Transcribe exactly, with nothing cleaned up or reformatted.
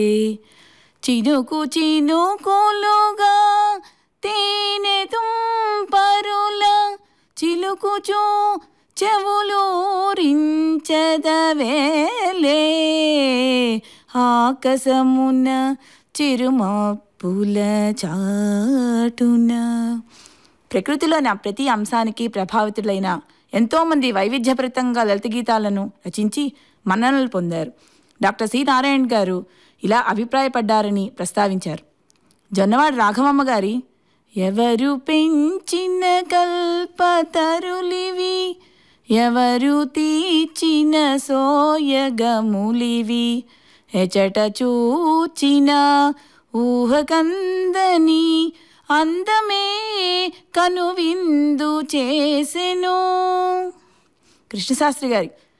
చినుకు చినుకులుగా తేనె తుంపరుల చిలుకుచూ చెవులూరించదవేలే ఆకాశమున చిరుమప్పుల చాటున. ప్రకృతిలోని ప్రతి అంశానికి ప్రభావితులైన ఎంతోమంది వైవిధ్యభరితంగా లలిత గీతాలను రచించి మన్ననలు పొందారు. డాక్టర్ సి నారాయణ గారు ఇలా అభిప్రాయపడ్డారని ప్రస్తావించారు. జొన్నవాడ రాఘవమ్మ గారి ఎవరు పెంచిన కల్పతరులివి, ఎవరు తీర్చిన సోయగములివి, ఎచట చూచిన ఊహకందని అందమే కనువిందు చేసెను. కృష్ణశాస్త్రి గారి